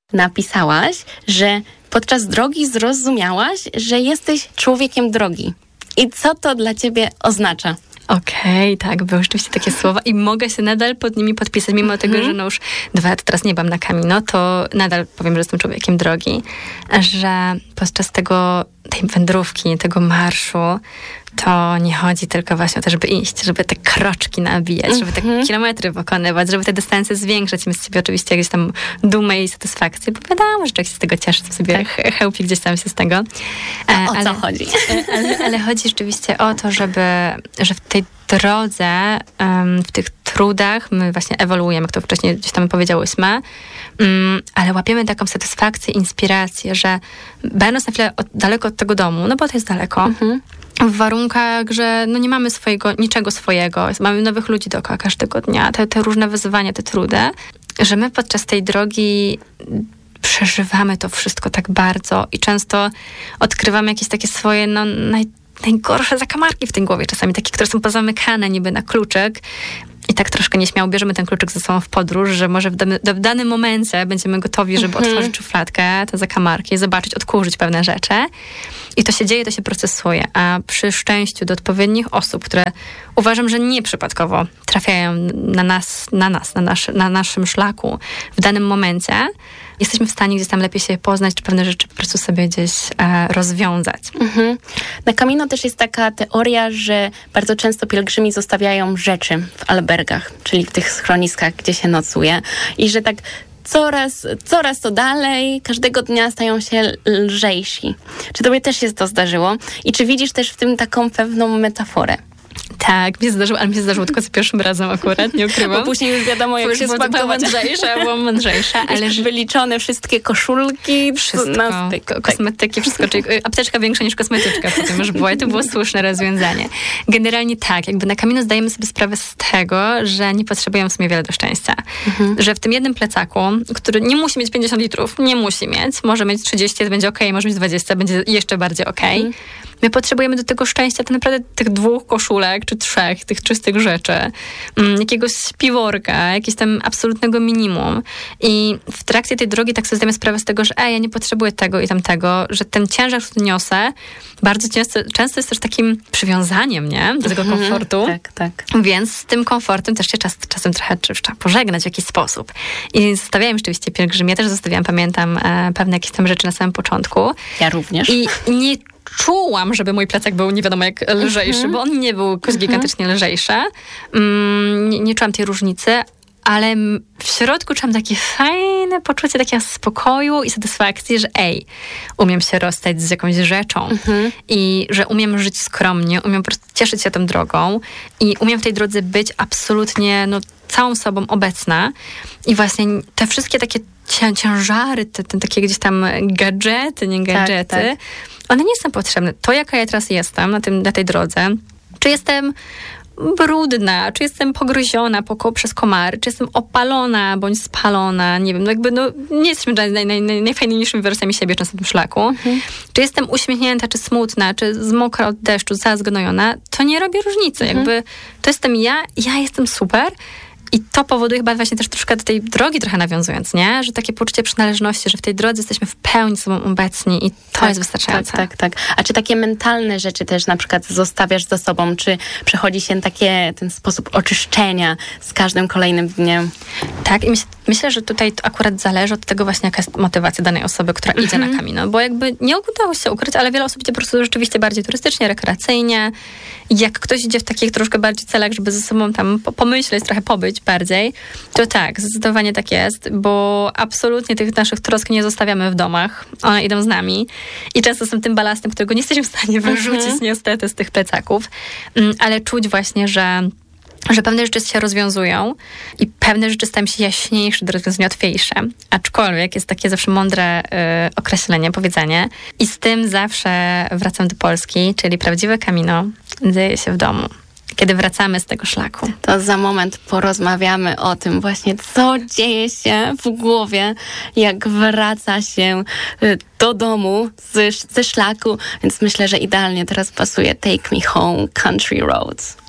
napisałaś, że podczas drogi zrozumiałaś, że jesteś człowiekiem drogi. I co to dla ciebie oznacza? Okej, tak, były rzeczywiście takie słowa i mogę się nadal pod nimi podpisać, mimo tego, że no już 2 lata teraz nie byłam na Camino, to nadal powiem, że jestem człowiekiem drogi, że podczas tej wędrówki, tego marszu, to nie chodzi tylko właśnie o to, żeby iść, żeby te kroczki nabijać, żeby te kilometry pokonywać, żeby te dystanse zwiększać i mieć z siebie oczywiście jakieś tam dumę i satysfakcję, bo wiadomo, że człowiek się z tego cieszy, to sobie chełpi gdzieś tam się z tego. Co chodzi? Ale chodzi rzeczywiście o to, że w tej drodze, w tych trudach my właśnie ewoluujemy, jak to wcześniej gdzieś tam powiedziałyśmy, ale łapiemy taką satysfakcję, inspirację, że będąc na chwilę daleko od tego domu, no bo to jest daleko, w warunkach, że no nie mamy niczego swojego, mamy nowych ludzi dookoła każdego dnia, te różne wyzwania, te trudy, że my podczas tej drogi przeżywamy to wszystko tak bardzo i często odkrywamy jakieś takie swoje najgorsze zakamarki w tej głowie, czasami takie, które są pozamykane niby na kluczyk. I tak troszkę nieśmiało bierzemy ten kluczyk ze sobą w podróż, że może w danym momencie będziemy gotowi, żeby otworzyć szufladkę, te zakamarki, zobaczyć, odkurzyć pewne rzeczy. I to się dzieje, to się procesuje. A przy szczęściu do odpowiednich osób, które uważam, że nieprzypadkowo trafiają na naszym szlaku w danym momencie, jesteśmy w stanie gdzieś tam lepiej się poznać, czy pewne rzeczy po prostu sobie gdzieś rozwiązać. Na Camino też jest taka teoria, że bardzo często pielgrzymi zostawiają rzeczy w albergach, czyli w tych schroniskach, gdzie się nocuje. I że tak coraz to dalej, każdego dnia stają się lżejsi. Czy tobie też się to zdarzyło? I czy widzisz też w tym taką pewną metaforę? Tak, mi się zdarzyło, ale mi się zdarzyło tylko za pierwszym razem akurat, nie ukrywam. Bo później już wiadomo, jak się spakować. Byłam mądrzejsza, ale już wyliczone wszystkie koszulki, wszystko, kosmetyki, wszystko, czyli apteczka większa niż kosmetyczka potem już była i to było słuszne rozwiązanie. Generalnie tak, jakby na Camino zdajemy sobie sprawę z tego, że nie potrzebujemy w sumie wiele do szczęścia. Że w tym jednym plecaku, który nie musi mieć 50 litrów, nie musi mieć, może mieć 30, to będzie okej, może mieć 20, będzie jeszcze bardziej okej. My potrzebujemy do tego szczęścia tak naprawdę tych 2 koszulek, czy 3, tych czystych rzeczy, jakiegoś śpiworka, jakiegoś tam absolutnego minimum. I w trakcie tej drogi tak sobie zdajemy sprawę z tego, że ja nie potrzebuję tego i tamtego, że ten ciężar, który niosę, bardzo często jest też takim przywiązaniem, nie? Do tego komfortu. Tak. Więc z tym komfortem też się czasem trochę trzeba pożegnać w jakiś sposób. I zostawiałam rzeczywiście pielgrzym. Ja też zostawiałam, pamiętam, pewne jakieś tam rzeczy na samym początku. Ja również. I nie czułam, żeby mój plecak był nie wiadomo jak lżejszy, bo on nie był jakoś gigantycznie lżejszy. Nie czułam tej różnicy, ale w środku czułam takie fajne poczucie takiego spokoju i satysfakcji, że umiem się rozstać z jakąś rzeczą i że umiem żyć skromnie, umiem po prostu cieszyć się tą drogą i umiem w tej drodze być absolutnie całą sobą obecna i właśnie te wszystkie takie ciężary, te takie gdzieś tam gadżety, nie gadżety, tak. One nie są potrzebne. To, jaka ja teraz jestem na tej drodze, czy jestem brudna, czy jestem pogryziona przez komary, czy jestem opalona bądź spalona, nie wiem, nie jesteśmy najfajniejszymi wersjami siebie często na tym szlaku. Czy jestem uśmiechnięta, czy smutna, czy mokra od deszczu, cała zgnojona, to nie robi różnicy. Jakby to jestem ja jestem super. I to powoduje chyba właśnie też troszkę do tej drogi trochę nawiązując, nie? Że takie poczucie przynależności, że w tej drodze jesteśmy w pełni sobą obecni i to jest wystarczające. Tak. A czy takie mentalne rzeczy też na przykład zostawiasz za sobą? Czy przechodzi się ten sposób oczyszczenia z każdym kolejnym dniem? Tak, i myślę, że tutaj to akurat zależy od tego właśnie, jaka jest motywacja danej osoby, która idzie na Camino, bo jakby nie udało się ukryć, ale wiele osób idzie po prostu rzeczywiście bardziej turystycznie, rekreacyjnie. Jak ktoś idzie w takich troszkę bardziej celach, żeby ze sobą tam pomyśleć, trochę pobyć bardziej, to tak, zdecydowanie tak jest, bo absolutnie tych naszych trosk nie zostawiamy w domach. One idą z nami i często są tym balastem, którego nie jesteśmy w stanie wyrzucić niestety z tych plecaków, ale czuć właśnie, że pewne rzeczy się rozwiązują i pewne rzeczy stają się jaśniejsze, do rozwiązania łatwiejsze. Aczkolwiek jest takie zawsze mądre określenie, powiedzenie i z tym zawsze wracam do Polski, czyli prawdziwe Camino dzieje się w domu. Kiedy wracamy z tego szlaku. To za moment porozmawiamy o tym właśnie, co dzieje się w głowie, jak wraca się do domu ze szlaku. Więc myślę, że idealnie teraz pasuje Take Me Home, Country Roads.